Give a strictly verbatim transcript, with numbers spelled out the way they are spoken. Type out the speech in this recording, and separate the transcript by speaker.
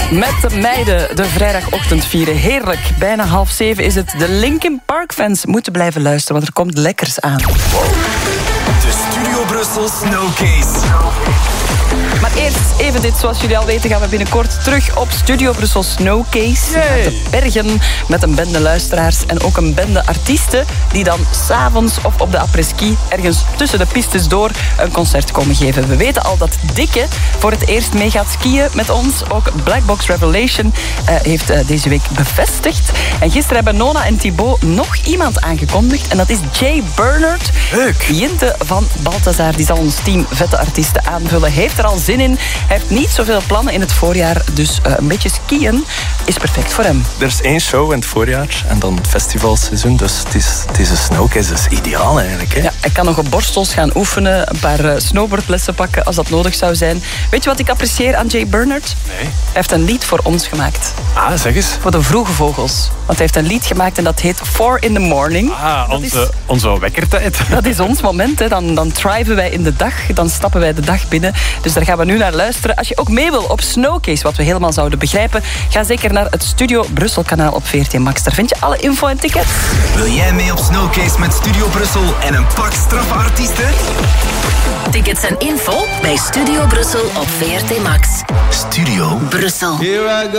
Speaker 1: Met de meiden de vrijdagochtend vieren. Heerlijk. Bijna half zeven is het. De Linkin Park fans moeten blijven luisteren, want er komt lekkers aan.
Speaker 2: De Studio Brussel Snowcase.
Speaker 1: Maar eerst even dit. Zoals jullie al weten gaan we binnenkort terug op Studio Brussel Snowcase. Naar de bergen met een bende luisteraars en ook een bende artiesten die dan s'avonds of op de après-ski ergens tussen de pistes door een concert komen geven. We weten al dat Dikke voor het eerst mee gaat skiën met ons. Ook Black Box Revelation uh, heeft uh, deze week bevestigd. En gisteren hebben Nona en Thibaut nog iemand aangekondigd. En dat is Jay Bernard.
Speaker 2: Leuk.
Speaker 1: Jinte van Balthazar. Die zal ons team vette artiesten aanvullen. Heeft er al zin in. Hij heeft niet zoveel plannen in het voorjaar. Dus uh, een beetje skiën is perfect voor hem.
Speaker 3: Er is één show in het voorjaar en dan het festivalseizoen. Dus het is, het is een snowcase, is ideaal eigenlijk. Hè?
Speaker 1: Ja, hij kan nog op borstels gaan oefenen. Een paar uh, snowboardlessen pakken als dat nodig zou zijn. Weet je wat ik apprecieer aan Jay Bernard?
Speaker 3: Nee.
Speaker 1: Hij heeft een lied voor ons gemaakt.
Speaker 3: Ah, zeg eens.
Speaker 1: Voor de vroege vogels. Want hij heeft een lied gemaakt en dat heet Four in the Morning.
Speaker 3: Ah,
Speaker 1: dat
Speaker 3: onze,
Speaker 1: is,
Speaker 3: onze wekkertijd.
Speaker 1: Dat is ons moment. Hè. Dan, dan thriven wij in de dag. Dan stappen wij de dag binnen. Dus daar gaan we nu naar luisteren. Als je ook mee wil op Snowcase, wat we helemaal zouden begrijpen, ga zeker naar het Studio Brussel kanaal op V R T Max. Daar vind je alle info en tickets.
Speaker 2: Wil jij mee op Snowcase met Studio Brussel en een pak straffe artiesten?
Speaker 4: Tickets en info bij Studio Brussel op V R T Max.
Speaker 2: Studio
Speaker 4: Brussel.